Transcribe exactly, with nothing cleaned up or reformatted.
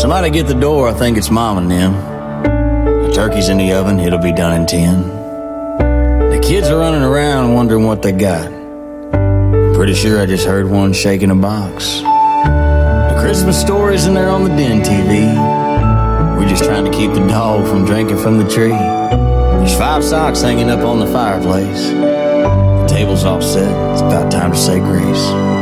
Somebody get the door, I think it's Mom and them. The turkey's in the oven, it'll be done in ten. The kids are running around wondering what they got. I'm pretty sure I just heard one shaking a box. The Christmas story's in there on the den T V. We're just trying to keep the dog from drinking from the tree. There's five socks hanging up on the fireplace. The table's all set, it's about time to say grace.